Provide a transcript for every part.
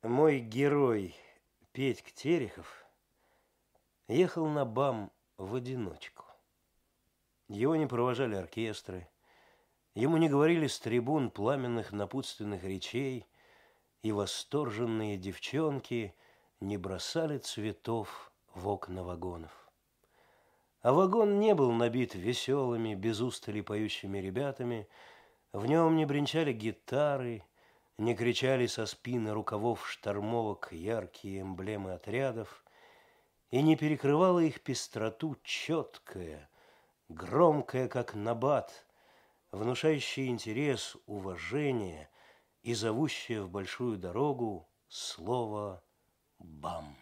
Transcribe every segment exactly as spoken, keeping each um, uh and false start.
Мой герой Петька Терехов ехал на БАМ в одиночку. Его не провожали оркестры, ему не говорили с трибун пламенных напутственных речей, и восторженные девчонки не бросали цветов в окна вагонов. А вагон не был набит веселыми, без устали поющими ребятами, в нем не бренчали гитары, не кричали со спины рукавов штормовок яркие эмблемы отрядов, и не перекрывала их пестроту четкая, громкая, как набат, внушающая интерес, уважение и зовущая в большую дорогу слово «БАМ».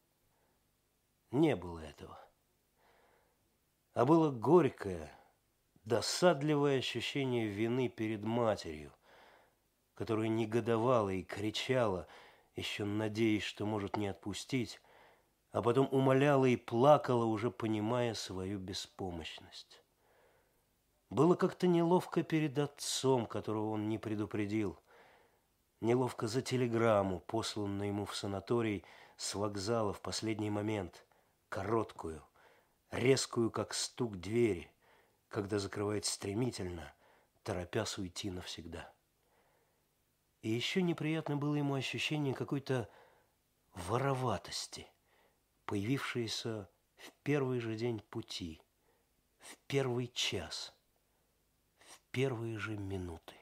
Не было этого. А было горькое, досадливое ощущение вины перед матерью, которая негодовала и кричала, еще надеясь, что может не отпустить, а потом умоляла и плакала, уже понимая свою беспомощность. Было как-то неловко перед отцом, которого он не предупредил, неловко за телеграмму, посланную ему в санаторий с вокзала в последний момент, короткую, резкую, как стук двери, когда закрывает стремительно, торопясь уйти навсегда. И еще неприятно было ему ощущение какой-то вороватости, появившейся в первый же день пути, в первый час, в первые же минуты.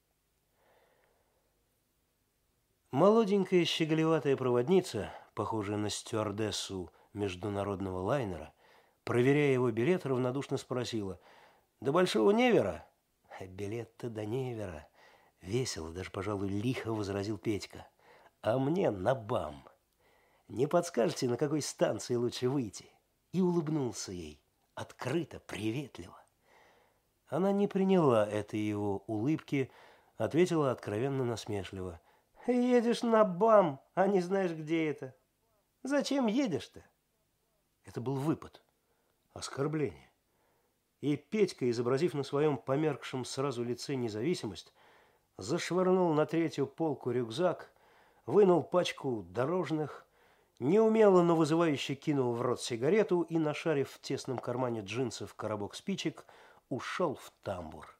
Молоденькая щеголеватая проводница, похожая на стюардессу международного лайнера, проверяя его билет, равнодушно спросила: «До Большого Невера?» «Билет-то до Невера», — весело, даже, пожалуй, лихо возразил Петька. «А мне на БАМ. Не подскажете, на какой станции лучше выйти?» И улыбнулся ей, открыто, приветливо. Она не приняла этой его улыбки, ответила откровенно насмешливо: «Едешь на БАМ, а не знаешь, где это. Зачем едешь-то?» Это был выпад, оскорбление. И Петька, изобразив на своем померкшем сразу лице независимость, зашвырнул на третью полку рюкзак, вынул пачку дорожных, неумело, но вызывающе кинул в рот сигарету и, нашарив в тесном кармане джинсов коробок спичек, ушел в тамбур.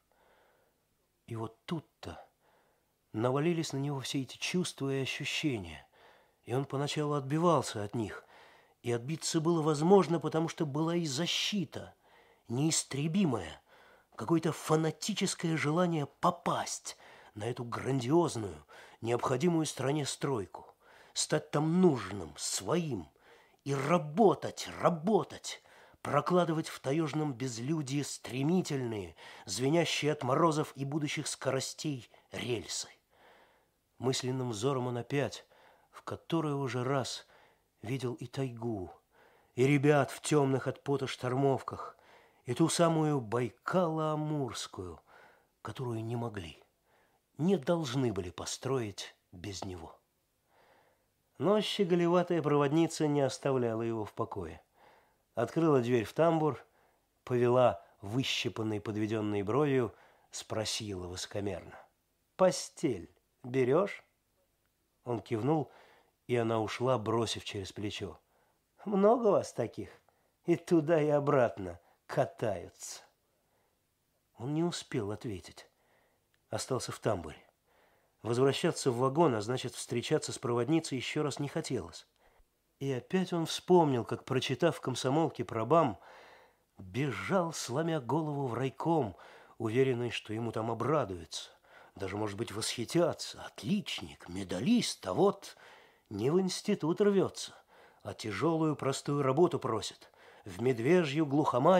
И вот тут-то навалились на него все эти чувства и ощущения, и он поначалу отбивался от них, и отбиться было возможно, потому что была и защита, неистребимое, какое-то фанатическое желание попасть на эту грандиозную, необходимую стране стройку, стать там нужным, своим, и работать, работать, прокладывать в таежном безлюдье стремительные, звенящие от морозов и будущих скоростей рельсы. Мысленным взором он опять, в который уже раз, видел и тайгу, и ребят в темных от пота штормовках, и ту самую Байкало-Амурскую, которую не могли, не должны были построить без него. Но щеголеватая проводница не оставляла его в покое. Открыла дверь в тамбур, повела выщипанной подведенной бровью, спросила высокомерно: «Постель берешь?» Он кивнул, и она ушла, бросив через плечо: «Много вас таких? И туда, и обратно катаются». Он не успел ответить. Остался в тамбуре. Возвращаться в вагон, а значит, встречаться с проводницей еще раз не хотелось. И опять он вспомнил, как, прочитав в «Комсомолке» про БАМ, бежал, сломя голову, в райком, уверенный, что ему там обрадуются, даже, может быть, восхитятся. Отличник, медалист, а вот не в институт рвется, а тяжелую простую работу просит, в медвежью глухомань.